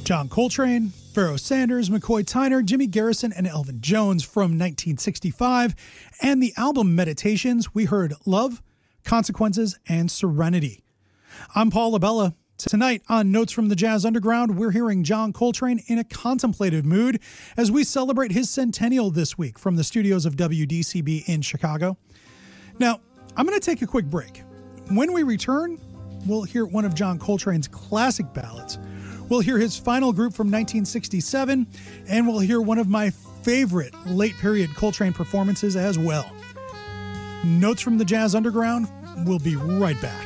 John Coltrane, Pharoah Sanders, McCoy Tyner, Jimmy Garrison, and Elvin Jones from 1965. And the album Meditations, we heard Love, Consequences, and Serenity. I'm Paul Labella. Tonight on Notes from the Jazz Underground, we're hearing John Coltrane in a contemplative mood as we celebrate his centennial this week from the studios of WDCB in Chicago. Now, I'm going to take a quick break. When we return, we'll hear one of John Coltrane's classic ballads. We'll hear his final group from 1967, and we'll hear one of my favorite late-period Coltrane performances as well. Notes from the Jazz Underground, we'll be right back.